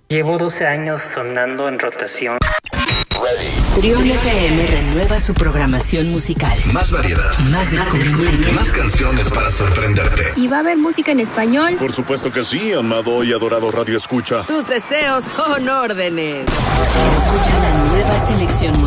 Llevo 12 años sonando en rotación. Trión FM renueva su programación musical. Más variedad, más descubrimiento, más canciones para sorprenderte. ¿Y va a haber música en español? Por supuesto que sí, amado y adorado Radio Escucha. Tus deseos son órdenes. Escucha la nueva selección musical.